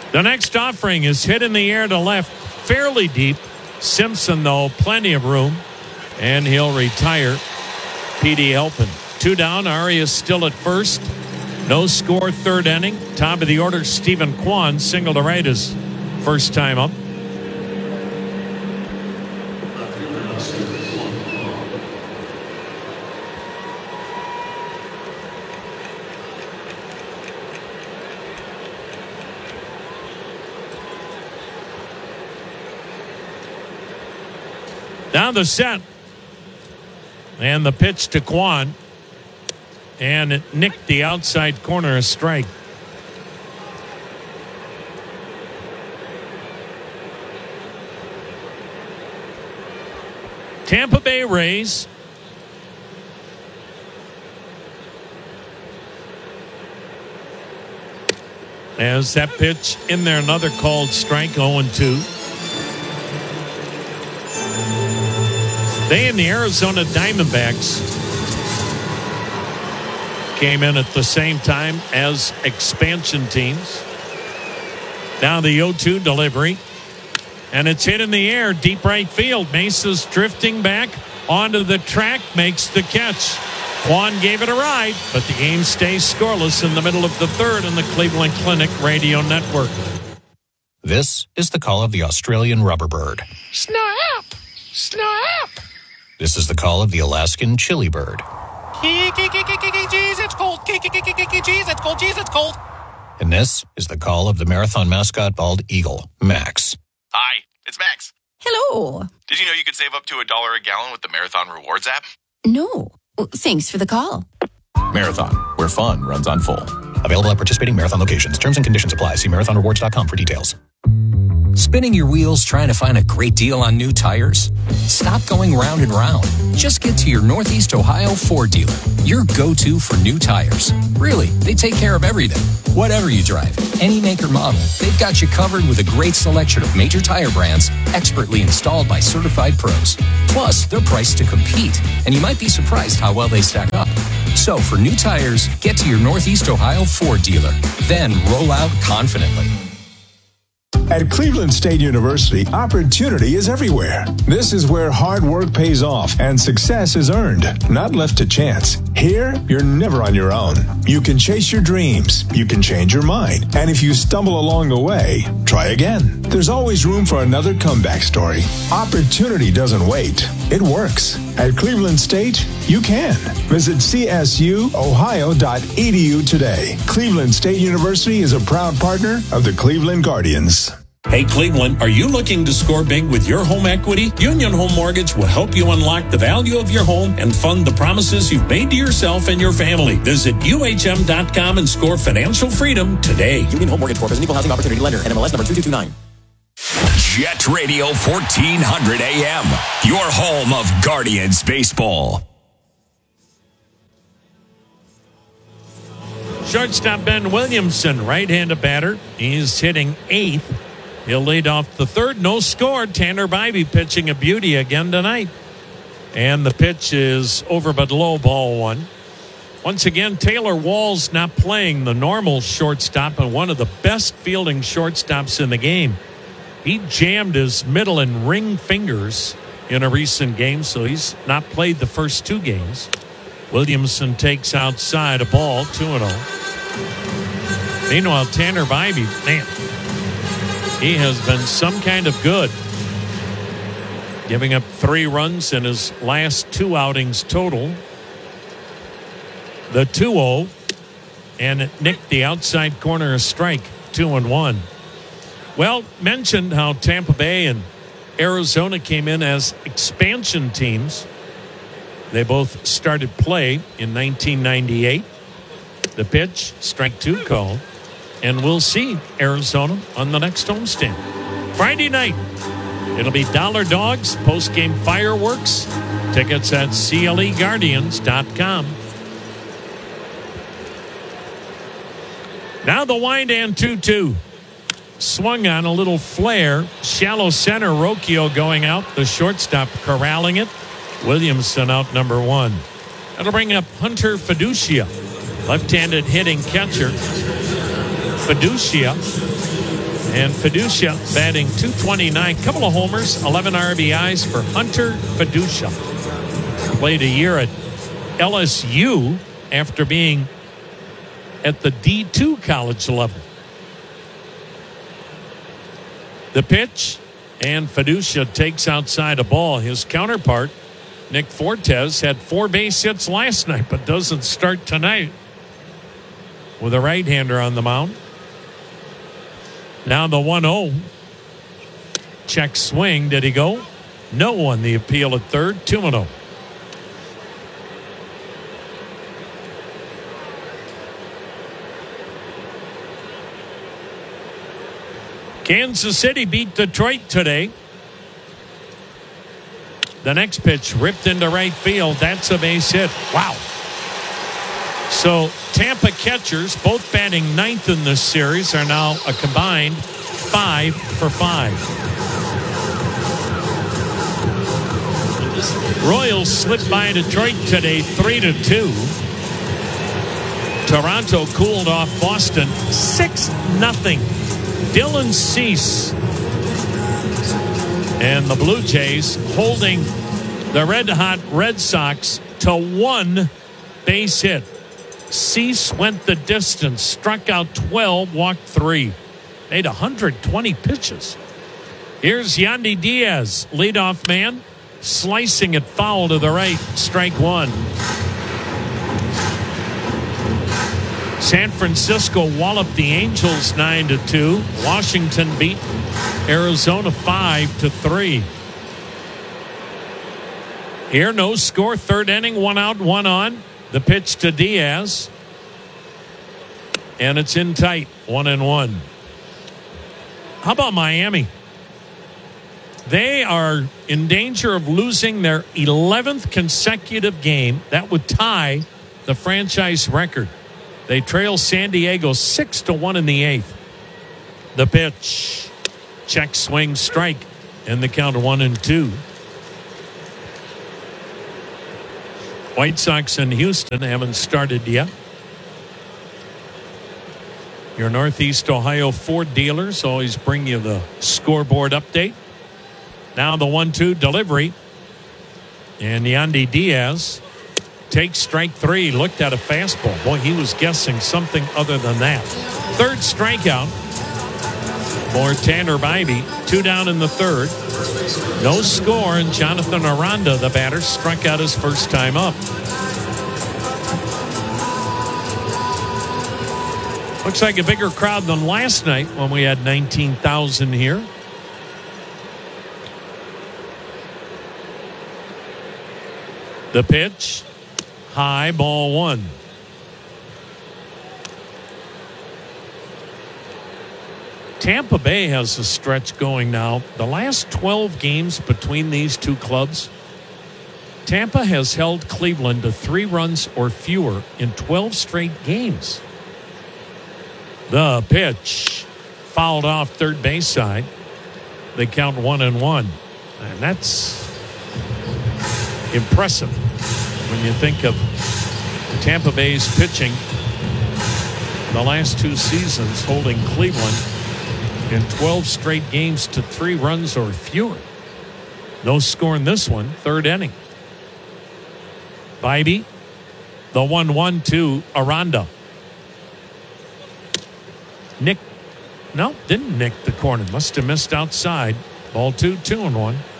The next offering is hit in the air to left, fairly deep. Simpson, though, plenty of room, and he'll retire. P.D. Helpin. 2 down. Arias still at first. No score, third inning. Top of the order, Stephen Kwan, single to right his first time up. Now the set. And the pitch to Kwan. And it nicked the outside corner, a strike. Tampa Bay Rays. As that pitch in there, another called strike, 0-2. They and the Arizona Diamondbacks came in at the same time as expansion teams. Now the 0-2 delivery. And it's hit in the air, deep right field. Mesa's drifting back onto the track, makes the catch. Kwan gave it a ride, but the game stays scoreless in the middle of the third on the Cleveland Clinic Radio Network. This is the call of the Australian rubberbird. Snap! Snap! This is the call of the Alaskan chili bird. Jeez, it's cold. Jeez, it's cold. Jeez, it's cold. And this is the call of the marathon mascot bald eagle, Max. Hi, it's Max. Hello. Did you know you could save up to $1 a gallon with the Marathon Rewards app? No. Thanks for the call. Marathon, where fun runs on full. Available at participating Marathon locations. Terms and conditions apply. See marathonrewards.com for details. Spinning your wheels trying to find a great deal on new tires? Stop going round and round. Just get to your Northeast Ohio Ford dealer, your go-to for new tires. Really, they take care of everything. Whatever you drive, any make or model, they've got you covered with a great selection of major tire brands expertly installed by certified pros. Plus, they're priced to compete, and you might be surprised how well they stack up. So, for new tires, get to your Northeast Ohio Ford dealer. Then roll out confidently. At Cleveland State University, opportunity is everywhere. This is where hard work pays off and success is earned, not left to chance. Here, you're never on your own. You can chase your dreams, you can change your mind, and if you stumble along the way, try again. There's always room for another comeback story. Opportunity doesn't wait. It works. At Cleveland State, you can. Visit csuohio.edu today. Cleveland State University is a proud partner of the Cleveland Guardians. Hey, Cleveland, are you looking to score big with your home equity? Union Home Mortgage will help you unlock the value of your home and fund the promises you've made to yourself and your family. Visit UHM.com and score financial freedom today. Union Home Mortgage Corp is an equal housing opportunity lender. NMLS number 2229. Jet Radio 1400 AM, your home of Guardians baseball. Shortstop Ben Williamson, right-handed batter. He's hitting 8th. He'll lead off the third. No score. Tanner Bybee pitching a beauty again tonight. And the pitch is over but low, ball 1. Once again, Taylor Wall's not playing, the normal shortstop and one of the best fielding shortstops in the game. He jammed his middle and ring fingers in a recent game, so he's not played the first 2 games. Williamson takes outside a ball, 2-0. Meanwhile, Tanner Bybee, man, he has been some kind of good. Giving up 3 runs in his last 2 outings total. The 2-0, and it nicked the outside corner, a strike, 2-1. Well, mentioned how Tampa Bay and Arizona came in as expansion teams. They both started play in 1998. The pitch, strike 2 call. And we'll see Arizona on the next homestand. Friday night, it'll be Dollar Dogs, post-game fireworks. Tickets at CLEGuardians.com. Now the wind and 2-2. Swung on a little flare. Shallow center, Rocchio going out. The shortstop corralling it. Williamson out number 1. That'll bring up Hunter Fiducia, left-handed hitting catcher. Fiducia And Fiducia batting .229. Couple of homers, 11 RBIs for Hunter Fiducia. Played a year at LSU after being at the D2 college level. The pitch, and Fiducia takes outside a ball. His counterpart, Nick Fortes, had 4 base hits last night, but doesn't start tonight with a right-hander on the mound. Now the 1-0. Check swing. Did he go? No on the appeal at third. 2-0. Kansas City beat Detroit today. The next pitch ripped into right field. That's a base hit. Wow. So Tampa catchers, both batting ninth in this series, are now a combined 5 for 5. Royals slipped by Detroit today 3-2. Toronto cooled off Boston 6-0. Dylan Cease and the Blue Jays holding the red-hot Red Sox to 1 base hit. Cease went the distance, struck out 12, walked 3, made 120 pitches. Here's Yandy Diaz, leadoff man, slicing it foul to the right, strike 1. San Francisco walloped the Angels 9-2. Washington beat Arizona 5-3. Here, no score, third inning, 1 out, 1 on. The pitch to Diaz, and it's in tight, 1-1. How about Miami? They are in danger of losing their 11th consecutive game. That would tie the franchise record. They trail San Diego 6-1 in the 8th. The pitch, check swing strike, and the count 1-2. White Sox and Houston haven't started yet. Your Northeast Ohio Ford dealers always bring you the scoreboard update. Now the 1-2 delivery. And Yandy Diaz takes strike 3. Looked at a fastball. Boy, he was guessing something other than that. Third strikeout for Tanner Bybee. 2 down in the third. No score, and Jonathan Aranda, the batter, struck out his first time up. Looks like a bigger crowd than last night when we had 19,000 here. The pitch, high, ball 1. Tampa Bay has a stretch going now. The last 12 games between these two clubs, Tampa has held Cleveland to 3 runs or fewer in 12 straight games. The pitch, fouled off third base side. They count 1-1. And that's impressive when you think of Tampa Bay's pitching the last 2 seasons, holding Cleveland in 12 straight games to 3 runs or fewer. No score in this one, third inning. Bybee, the 1-1 to Aranda. Didn't nick the corner. Must have missed outside. Ball 2, 2-1.